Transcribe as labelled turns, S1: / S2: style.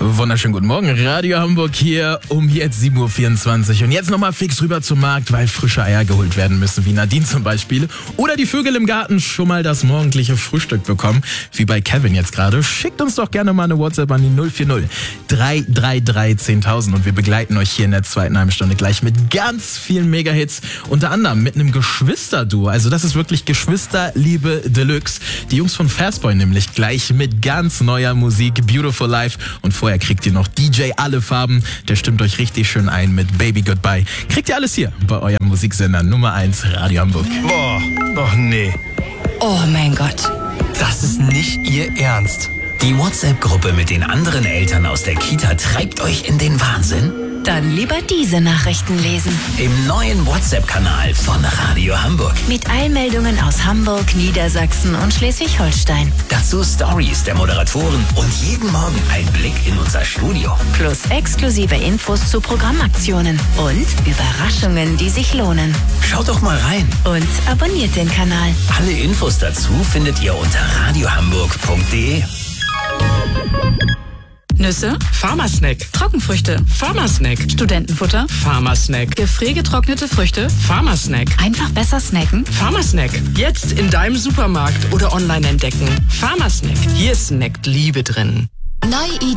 S1: Wunderschönen guten Morgen, Radio Hamburg hier um jetzt 7.24 Uhr. Und jetzt nochmal fix rüber zum Markt, weil frische Eier geholt werden müssen, wie Nadine zum Beispiel. Oder die Vögel im Garten schon mal das morgendliche Frühstück bekommen, wie bei Kevin jetzt gerade. Schickt uns doch gerne mal eine WhatsApp an die 040 333 10.000 und wir begleiten euch hier in der zweiten halben Stunde gleich mit ganz vielen Mega-Hits. Unter anderem mit einem Geschwisterduo. Also das ist wirklich Geschwisterliebe Deluxe. Die Jungs von Fastboy nämlich gleich mit ganz neuer Musik, Beautiful Life. Und vorher kriegt ihr noch DJ Alle Farben. Der stimmt euch richtig schön ein mit Baby Goodbye. Kriegt ihr alles hier bei eurem Musiksender Nummer 1 Radio Hamburg.
S2: Boah, oh nee.
S3: Oh mein Gott.
S2: Das ist nicht Ihr Ernst.
S4: Die WhatsApp-Gruppe mit den anderen Eltern aus der Kita treibt euch in den Wahnsinn?
S3: Dann lieber diese Nachrichten lesen.
S4: Im neuen WhatsApp-Kanal von Radio Hamburg.
S3: Mit Eilmeldungen aus Hamburg, Niedersachsen und Schleswig-Holstein.
S4: Dazu Stories der Moderatoren und jeden Morgen ein Blick in unser Studio.
S3: Plus exklusive Infos zu Programmaktionen und Überraschungen, die sich lohnen.
S4: Schaut doch mal rein.
S3: Und abonniert den Kanal.
S4: Alle Infos dazu findet ihr unter radiohamburg.de.
S5: Nüsse,
S6: Pharmasnack,
S5: Trockenfrüchte,
S6: Pharmasnack,
S5: Studentenfutter,
S6: Pharmasnack,
S5: gefriergetrocknete Früchte.
S6: Pharmasnack,
S5: Einfach besser snacken.
S6: Pharmasnack. Jetzt in deinem Supermarkt oder online entdecken. Pharmasnack. Hier snackt Liebe drin.
S3: Neue Ideen.